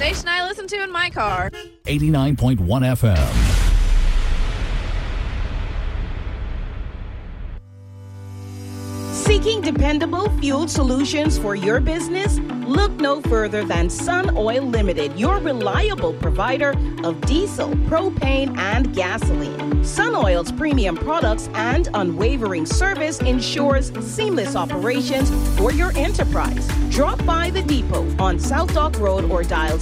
station I listen to in my car. 89.1 FM. Seeking dependable fuel solutions for your business? Look no further than Sun Oil Limited, your reliable provider of diesel, propane, and gasoline. Sun Oil's premium products and unwavering service ensures seamless operations for your enterprise. Drop by the depot on South Dock Road or dial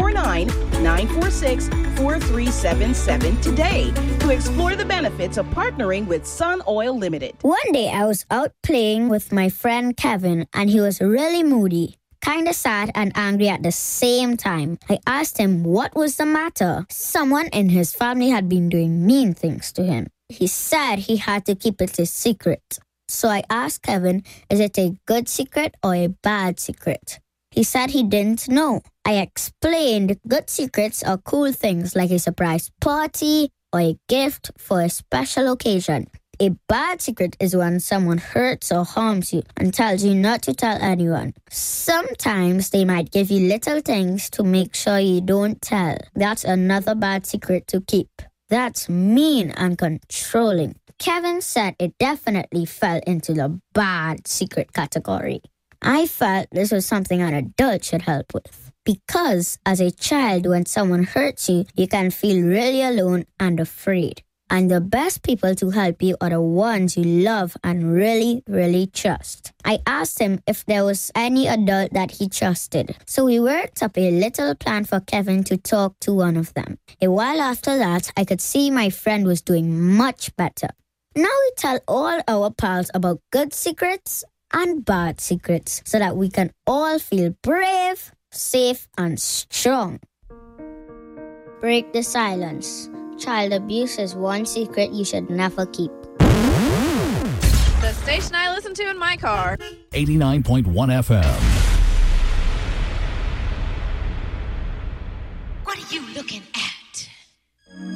649-946-4377 today to explore the benefits of partnering with Sun Oil Limited. One day I was out playing with my friend Kevin and he was really moody, kind of sad and angry at the same time. I asked him what was the matter. Someone in his family had been doing mean things to him. He said he had to keep it a secret. So I asked Kevin, is it a good secret or a bad secret? He said he didn't know. I explained good secrets are cool things like a surprise party or a gift for a special occasion. A bad secret is when someone hurts or harms you and tells you not to tell anyone. Sometimes they might give you little things to make sure you don't tell. That's another bad secret to keep. That's mean and controlling. Kevin said it definitely fell into the bad secret category. I felt this was something an adult should help with. Because as a child, when someone hurts you, you can feel really alone and afraid. And the best people to help you are the ones you love and really, really trust. I asked him if there was any adult that he trusted. So we worked up a little plan for Kevin to talk to one of them. A while after that, I could see my friend was doing much better. Now we tell all our pals about good secrets and bad secrets so that we can all feel brave, safe, and strong. Break the silence. Child abuse is one secret you should never keep. The station I listen to in my car. 89.1 FM. What are you looking at?